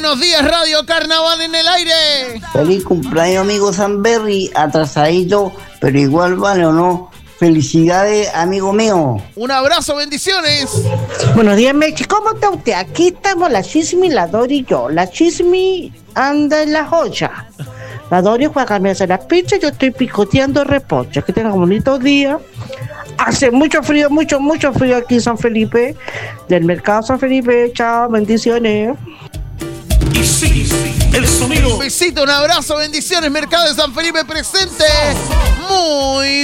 Buenos días, Radio Carnaval en el aire. Feliz cumpleaños, amigo Sanberry, atrasadito, pero igual vale, ¿o no? Felicidades, amigo mío. Un abrazo, bendiciones. Buenos días, Mechi. ¿Cómo está usted? Aquí estamos la Chismi, la Dori y yo. La Chismi anda en la joya. La Dori fue a cambiarse la pizza y yo estoy picoteando repocho. Que tengan un bonito día. Hace mucho frío, mucho frío aquí en San Felipe. Del mercado San Felipe. Chao, bendiciones. Y sí, el sonido. Un besito, un abrazo, bendiciones. Mercado de San Felipe presente. Muy